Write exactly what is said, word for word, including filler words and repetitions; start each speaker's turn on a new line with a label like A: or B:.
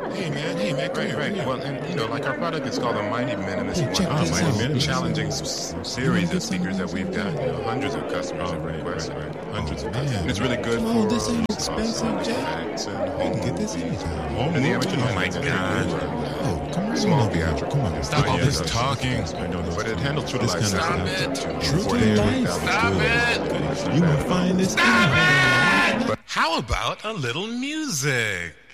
A: Hey man, hey man,
B: Right, right. Well, and you know, like our product is called the Mighty Minimus.
A: Hey, check
B: one.
A: this
B: Mighty
A: out.
B: Minimus. Challenging s- series of speakers that we've got. You know, hundreds of customers have requested. Hundreds of customers. And it's really good
A: Come
B: for
A: on, this ain't
B: uh,
A: expensive, Jay.
B: effects and
A: You
B: home
A: can get this
B: movies,
A: anytime.
B: home and the amateur
A: Oh my
B: music.
A: God.
B: Uh,
A: Oh, come on.
B: Small
A: over here.
B: theatrical.
A: Come on.
B: Stop
A: all
B: all
A: this
B: this
A: talking.
B: I know, but it handles true to
A: This
B: life.
A: kind of
B: sound.
A: stuff.
B: To
A: True to
B: forty-eight
A: life.
B: thousand.
A: Stop it. You will find this.
C: How about a little music?